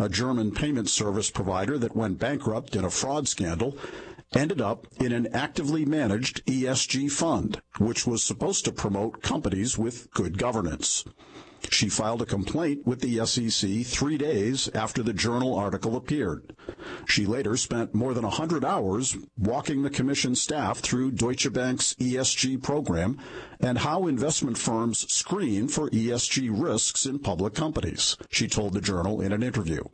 a German payment service provider that went bankrupt in a fraud scandal, ended up in an actively managed ESG fund, which was supposed to promote companies with good governance. She filed a complaint with the SEC 3 days after the Journal article appeared. She later spent more than 100 hours walking the commission staff through Deutsche Bank's ESG program and how investment firms screen for ESG risks in public companies, she told the Journal in an interview.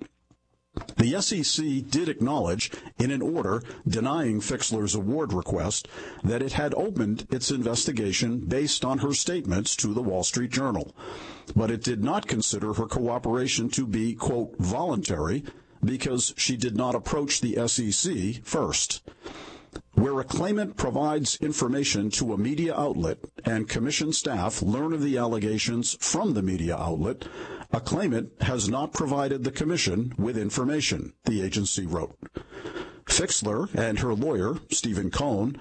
The SEC did acknowledge in an order denying Fixler's award request that it had opened its investigation based on her statements to the Wall Street Journal. But it did not consider her cooperation to be, quote, voluntary because she did not approach the SEC first. Where a claimant provides information to a media outlet and commission staff learn of the allegations from the media outlet, a claimant has not provided the commission with information, the agency wrote. Fixler and her lawyer, Stephen Cohn,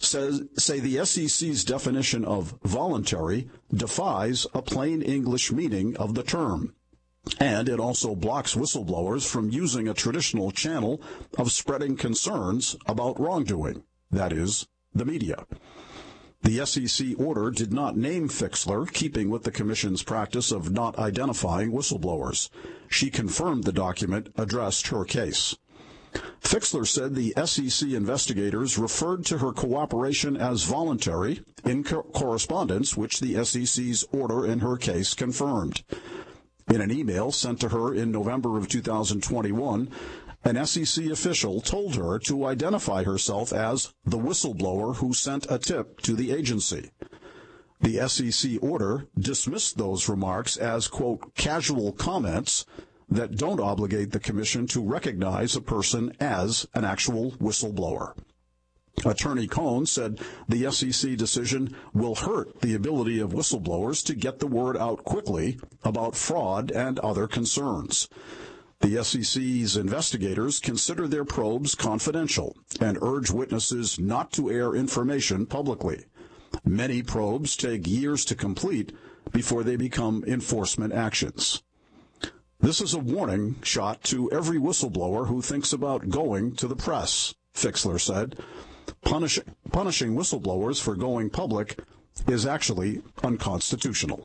say the SEC's definition of voluntary defies a plain English meaning of the term. And it also blocks whistleblowers from using a traditional channel of spreading concerns about wrongdoing, that is, the media. The SEC order did not name Fixler, keeping with the Commission's practice of not identifying whistleblowers. She confirmed the document addressed her case. Fixler said the SEC investigators referred to her cooperation as voluntary in correspondence, which the SEC's order in her case confirmed. In an email sent to her in November of 2021, an SEC official told her to identify herself as the whistleblower who sent a tip to the agency. The SEC order dismissed those remarks as, quote, casual comments that don't obligate the Commission to recognize a person as an actual whistleblower. Attorney Cohn said the SEC decision will hurt the ability of whistleblowers to get the word out quickly about fraud and other concerns. The SEC's investigators consider their probes confidential and urge witnesses not to air information publicly. Many probes take years to complete before they become enforcement actions. This is a warning shot to every whistleblower who thinks about going to the press, Fixler said. Punishing whistleblowers for going public is actually unconstitutional.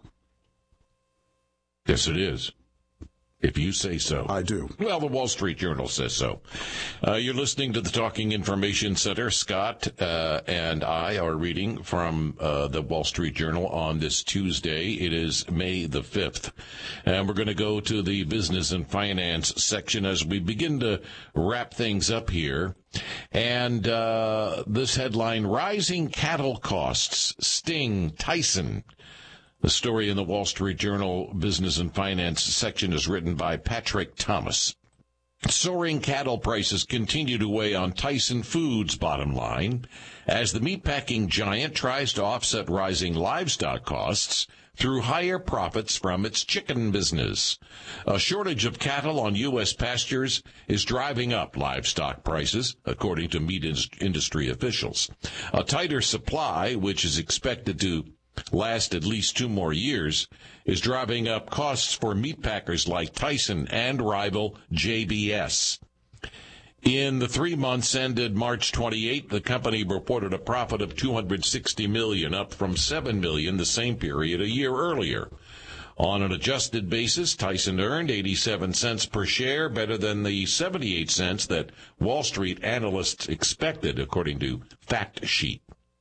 Yes, it is. If you say so. I do. Well, the Wall Street Journal says so. You're listening to the Talking Information Center. Scott and I are reading from the Wall Street Journal on this Tuesday. It is May the 5th. And we're going to go to the business and finance section as we begin to wrap things up here. And this headline, Rising Cattle Costs Sting Tyson. The story in the Wall Street Journal Business and Finance section is written by Patrick Thomas. Soaring cattle prices continue to weigh on Tyson Foods' bottom line as the meatpacking giant tries to offset rising livestock costs through higher profits from its chicken business. A shortage of cattle on U.S. pastures is driving up livestock prices, according to meat industry officials. A tighter supply, which is expected to last at least 2 more years, is driving up costs for meatpackers like Tyson and rival JBS. In the 3 months ended March 28, the company reported a profit of $260 million, up from $7 million the same period a year earlier. On an adjusted basis, Tyson earned 87 cents per share, better than the 78 cents that Wall Street analysts expected, according to Fact Sheet.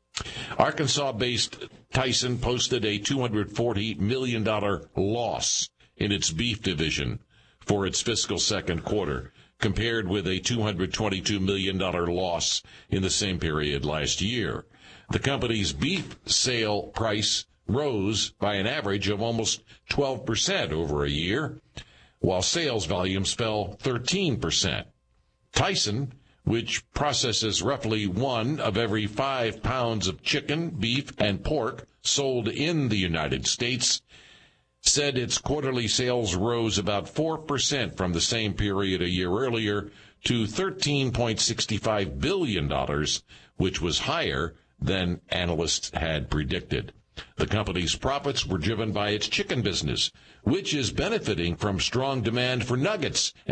Arkansas-based Tyson posted a $240 million loss in its beef division for its fiscal second quarter, compared with a $222 million loss in the same period last year. The company's beef sale price rose by an average of almost 12% over a year, while sales volumes fell 13%. Tyson, which processes roughly 1 of every 5 pounds of chicken, beef, and pork sold in the United States, said its quarterly sales rose about 4% from the same period a year earlier to $13.65 billion, which was higher than analysts had predicted. The company's profits were driven by its chicken business, which is benefiting from strong demand for nuggets